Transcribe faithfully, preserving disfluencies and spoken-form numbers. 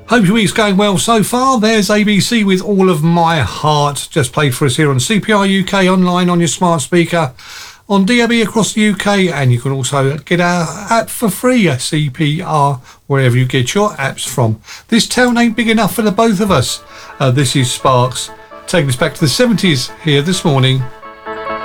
Hope your week's going well so far. There's A B C with All of My Heart, just played for us here on C P R U K online on your smart speaker, on D A B across the U K, and you can also get our app for free at C P R, wherever you get your apps from. This town ain't big enough for the both of us. Uh, this is Sparks, taking us back to the seventies here this morning